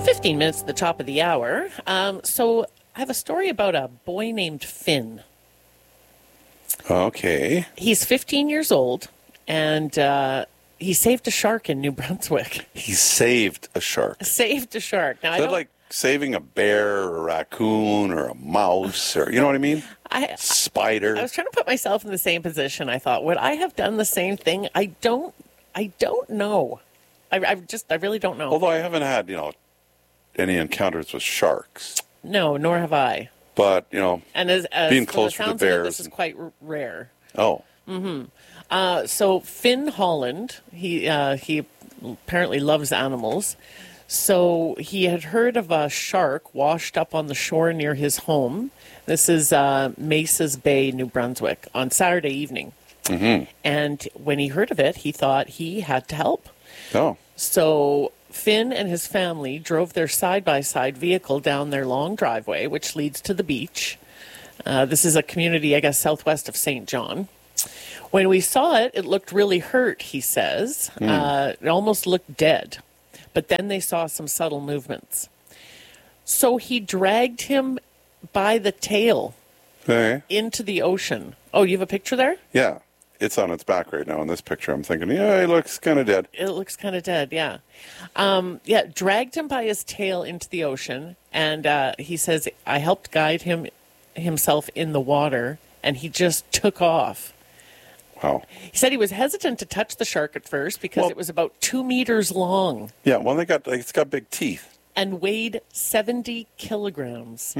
15 minutes to the top of the hour. So I have a story about a boy named Finn. Okay. He's 15 years old, and he saved a shark in New Brunswick. He saved a shark. Saved a shark. Now, Is that like saving a bear or a raccoon or a mouse or, you know what I mean? Spider. I was trying to put myself in the same position. I thought, would I have done the same thing? I don't know. I really don't know. Although I haven't had, any encounters with sharks. No, nor have I. But, And as being for the closer to sounds of it, bears. this is quite rare. Oh. So Finn Holland, he apparently loves animals. So he had heard of a shark washed up on the shore near his home. This is Mesas Bay, New Brunswick, on Saturday evening. Mm-hmm. And when he heard of it, he thought he had to help. Oh. So Finn and his family drove their side-by-side vehicle down their long driveway, which leads to the beach. This is a community, I guess, southwest of St. John. When we saw it, it looked really hurt, he says. It almost looked dead. But then they saw some subtle movements. So he dragged him by the tail into the ocean. Oh, you have a picture there? Yeah. It's on its back right now in this picture. I'm thinking, it looks kind of dead. It looks kind of dead, yeah. Dragged him by his tail into the ocean. And he says, I helped guide himself in the water, and he just took off. Wow. He said he was hesitant to touch the shark at first because it was about 2 meters long. Yeah, well, it's got big teeth. And weighed 70 kilograms.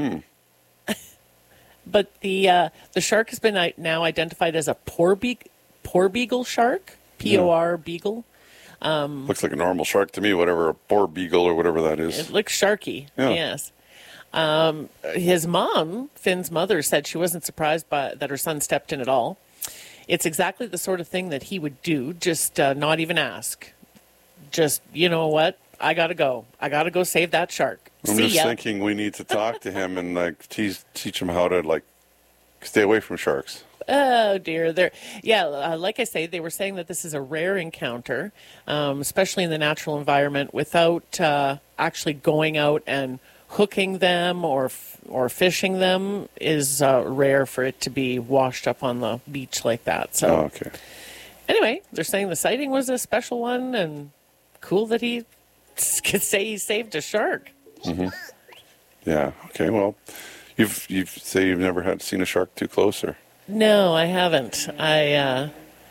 But the shark has been now identified as a porbeagle shark, P-O-R beagle. Looks like a normal shark to me, whatever, a poor beagle or whatever that is. It looks sharky, yes. His mom, Finn's mother, said she wasn't surprised that her son stepped in at all. It's exactly the sort of thing that he would do, just not even ask. Just, you know what? I got to go. I got to go save that shark. I'm just thinking we need to talk to him and teach him how to stay away from sharks. Oh, dear. Like I say, they were saying that this is a rare encounter, especially in the natural environment, without actually going out and hooking them or fishing them is rare for it to be washed up on the beach like that. So, okay. Anyway, they're saying the sighting was a special one, and cool that he could say he saved a shark. Mm-hmm. Yeah. Okay. Well, you say you've never seen a shark too close, or? No, I haven't. I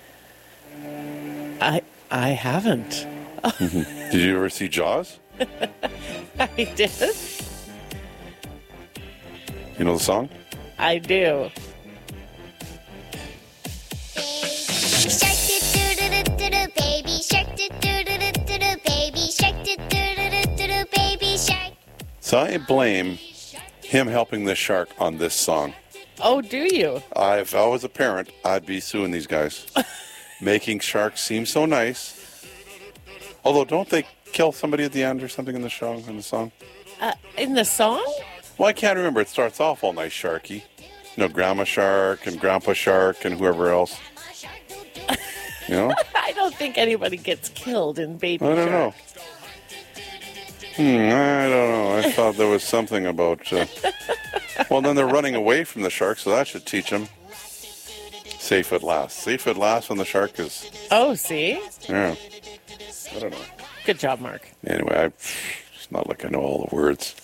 haven't. Mm-hmm. Did you ever see Jaws? I did. You know the song? I do. Shark do-do-do-do-do, baby shark do-do-do-do-do, baby shark do-do-do-do-do, baby shark. So I blame him helping this shark on this song. Oh, do you? If I was a parent, I'd be suing these guys. Making sharks seem so nice. Although, don't they kill somebody at the end or something in the song? In the song? Well, I can't remember. It starts off all nice sharky. Grandma shark and grandpa shark and whoever else. I don't think anybody gets killed in Baby Shark. I don't know. I don't know. I thought there was something about... well, then they're running away from the shark, so that should teach them. Safe at last. Safe at last when the shark is... Oh, see? Yeah. I don't know. Good job, Mark. Anyway, it's not like I know all the words.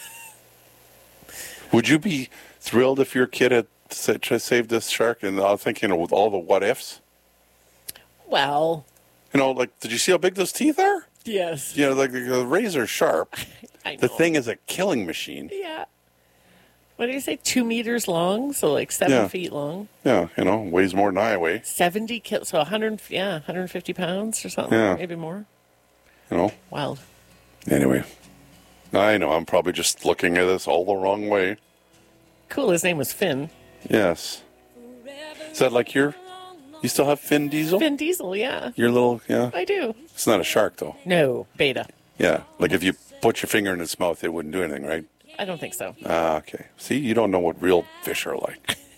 Would you be thrilled if your kid had saved this shark? And I was thinking with all the what ifs. Well... did you see how big those teeth are? Yes. The razor sharp. I know. The thing is a killing machine. Yeah. What did you say? 2 meters long? So 7 feet long? Yeah, weighs more than I weigh. 70 kilos. So 150 pounds or something. Yeah. Maybe more. Wild. Anyway. I know, I'm probably just looking at this all the wrong way. Cool, his name was Finn. Yes. Is that you still have Finn Diesel? Finn Diesel, yeah. Your little, yeah? I do. It's not a shark, though. No, beta. Yeah, if you put your finger in its mouth, it wouldn't do anything, right? I don't think so. Okay. See, you don't know what real fish are like.